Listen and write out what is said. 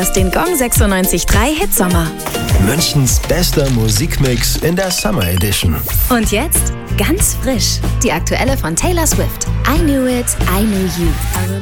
hörst den Gong 96.3 Hit Sommer. Münchens bester Musikmix in der Summer Edition. Und jetzt ganz frisch, die aktuelle von Taylor Swift. I Knew It, I Knew You.